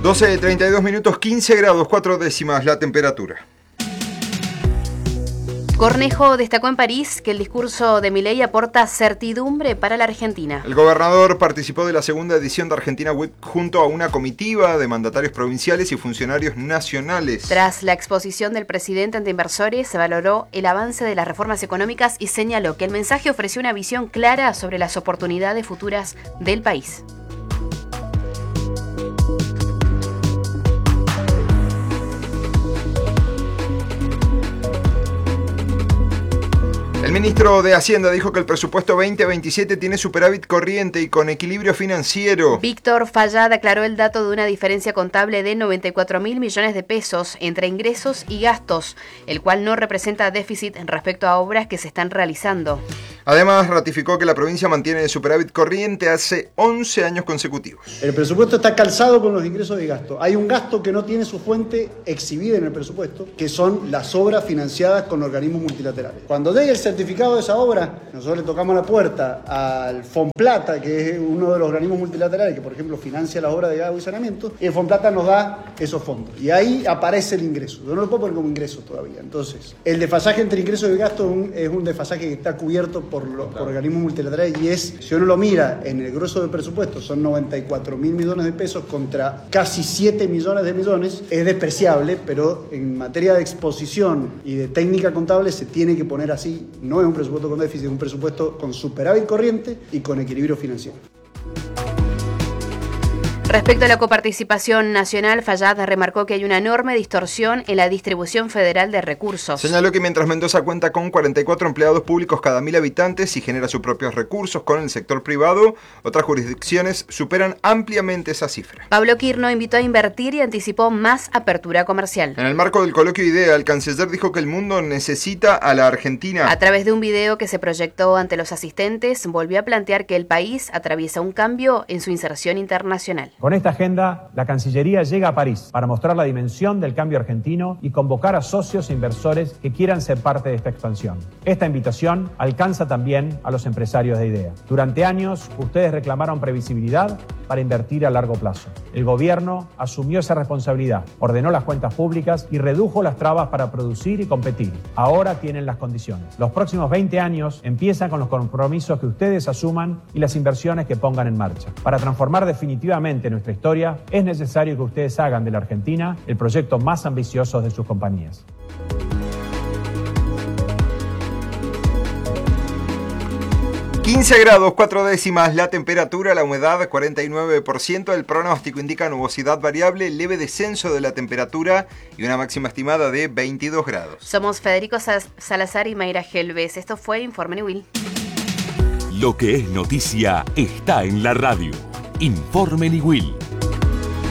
12:32, 15 grados 4 décimas la temperatura. Cornejo destacó en París que el discurso de Milei aporta certidumbre para la Argentina. El gobernador participó de la segunda edición de Argentina Week junto a una comitiva de mandatarios provinciales y funcionarios nacionales. Tras la exposición del presidente ante inversores, se valoró el avance de las reformas económicas y señaló que el mensaje ofreció una visión clara sobre las oportunidades futuras del país. El ministro de Hacienda dijo que el presupuesto 2027 tiene superávit corriente y con equilibrio financiero. Víctor Fayad aclaró el dato de una diferencia contable de 94.000 millones de pesos entre ingresos y gastos, el cual no representa déficit respecto a obras que se están realizando. Además, ratificó que la provincia mantiene el superávit corriente hace 11 años consecutivos. El presupuesto está calzado con los ingresos y gastos. Hay un gasto que no tiene su fuente exhibida en el presupuesto, que son las obras financiadas con organismos multilaterales. Cuando llegue el certificado de esa obra, nosotros le tocamos la puerta al Fonplata, que es uno de los organismos multilaterales que, por ejemplo, financia las obras de agua y saneamiento, y el Fonplata nos da esos fondos. Y ahí aparece el ingreso. Yo no lo puedo poner como ingreso todavía. Entonces, el desfasaje entre ingresos y gastos es un desfasaje que está cubierto por organismos multilaterales y si uno lo mira en el grueso del presupuesto, son 94.000 millones de pesos contra casi 7 millones de millones, es despreciable, pero en materia de exposición y de técnica contable se tiene que poner así. No es un presupuesto con déficit, es un presupuesto con superávit corriente y con equilibrio financiero. Respecto a la coparticipación nacional, Fayad remarcó que hay una enorme distorsión en la distribución federal de recursos. Señaló que mientras Mendoza cuenta con 44 empleados públicos cada 1.000 habitantes y genera sus propios recursos con el sector privado, otras jurisdicciones superan ampliamente esa cifra. Pablo Quirno invitó a invertir y anticipó más apertura comercial. En el marco del coloquio IDEA, el canciller dijo que el mundo necesita a la Argentina. A través de un video que se proyectó ante los asistentes, volvió a plantear que el país atraviesa un cambio en su inserción internacional. Con esta agenda, la Cancillería llega a París para mostrar la dimensión del cambio argentino y convocar a socios e inversores que quieran ser parte de esta expansión. Esta invitación alcanza también a los empresarios de IDEA. Durante años, ustedes reclamaron previsibilidad para invertir a largo plazo. El gobierno asumió esa responsabilidad, ordenó las cuentas públicas y redujo las trabas para producir y competir. Ahora tienen las condiciones. Los próximos 20 años empiezan con los compromisos que ustedes asuman y las inversiones que pongan en marcha. Para transformar definitivamente nuestra historia, es necesario que ustedes hagan de la Argentina el proyecto más ambicioso de sus compañías. ...15 grados 4 décimas la temperatura, la humedad 49%, el pronóstico indica nubosidad variable, leve descenso de la temperatura y una máxima estimada de 22 grados. Somos Federico Salazar y Mayra Gelbes. Esto fue Informe Newell. Lo que es noticia está en la radio. Informe Newell.